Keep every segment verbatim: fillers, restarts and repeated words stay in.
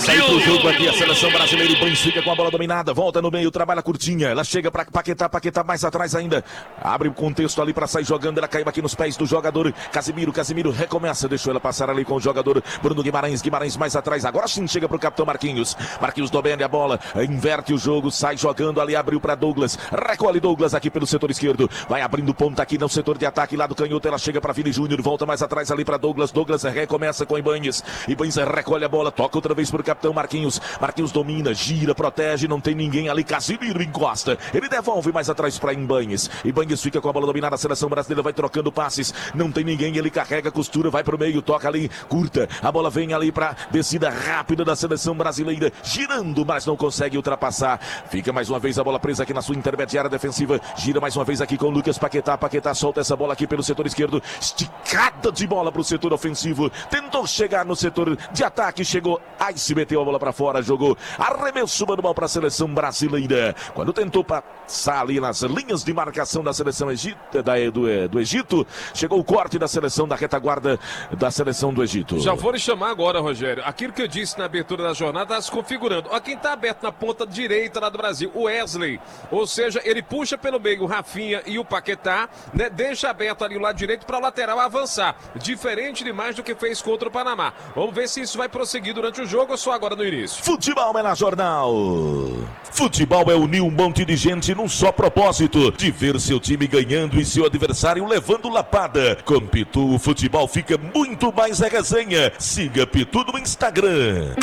sair pro jogo aqui a seleção brasileira. Ibanez fica com a bola dominada, volta no meio, trabalha curtinha. Ela chega pra Paquetá, Paquetá mais atrás ainda. Abre o contexto ali pra sair jogando. Ela caiu aqui nos pés do jogador Casimiro. Casimiro recomeça, deixou ela passar ali com o jogador Bruno Guimarães. Guimarães mais atrás, agora sim chega pro capitão Marquinhos. Marquinhos domina a bola, inverte o jogo, sai jogando ali, abriu pra Douglas. Recolhe Douglas aqui pelo setor esquerdo. Vai abrindo ponta aqui no setor de ataque lá do canhoto. Ela chega pra Vini Júnior, volta mais atrás ali pra Douglas. Douglas recomeça com Ibanez. Ibanez recolhe a bola, toca outra vez pro capitão Marquinhos. Marquinhos domina, gira, protege, não tem ninguém ali. Casimiro encosta. Ele devolve mais atrás pra Ibanez. Ibanez fica com a bola dominada, a seleção brasileira vai trocando passes. Não tem ninguém, ele carrega, costura, vai pro meio, toca ali, curta. A bola vem ali pra descida rápida da seleção brasileira, girando, mas não consegue ultrapassar. Fica mais uma vez a bola presa aqui na sua intermediária defensiva. Gira mais uma vez aqui com o Lucas Paquetá. Paquetá solta essa bola aqui pelo setor esquerdo. Esticada de bola pro setor ofensivo. Tentou chegar no setor de ataque, chegou. Ai, se meteu a bola pra fora, jogou. Arremesso manual pra seleção brasileira. Quando tentou passar ali nas linhas de marcação da seleção Egito, da, do, do Egito, chegou o corte da seleção da retaguarda da seleção do Egito. Já vou lhe chamar agora, Rogério. Aquilo que eu disse na abertura da jornada está se configurando. Olha quem está aberto na ponta direita lá do Brasil, o Wesley. Ou seja, ele puxa pelo meio o Rafinha e o Paquetá, né? Deixa aberto ali o lado direito para o lateral avançar. Diferente demais do que fez contra o Panamá. Vamos ver se isso vai prosseguir durante o jogo ou só agora no início. Futebol é na Jornal. Futebol é unir um monte de gente num só propósito, de ver seu time ganhando e seu adversário levando lapada. Com Pitu, o futebol fica muito mais a resenha. Siga Pitu no Instagram.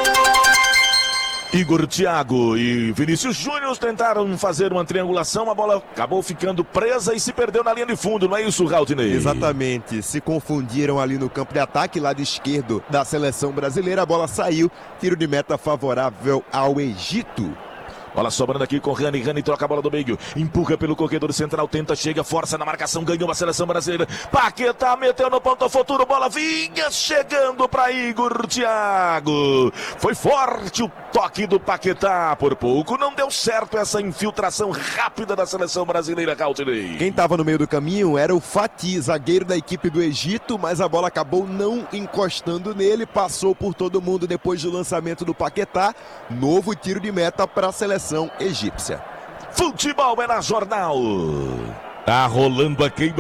Igor Thiago e Vinícius Júnior tentaram fazer uma triangulação, a bola acabou ficando presa e se perdeu na linha de fundo, não é isso, Raultinei? Exatamente, se confundiram ali no campo de ataque, lado esquerdo da seleção brasileira, a bola saiu, tiro de meta favorável ao Egito. Bola sobrando aqui com o Rani, Rani troca a bola do meio, empurra pelo corredor central, tenta, chega, força na marcação, ganhou a seleção brasileira. Paquetá meteu no ponto futuro, bola vinha chegando para Igor Thiago. Foi forte o toque do Paquetá, por pouco não deu certo essa infiltração rápida da seleção brasileira, Cautini. Quem estava no meio do caminho era o Fatih, zagueiro da equipe do Egito, mas a bola acabou não encostando nele, passou por todo mundo depois do lançamento do Paquetá. Novo tiro de meta para a seleção egípcia. Futebol é na Jornal. Tá rolando a queima.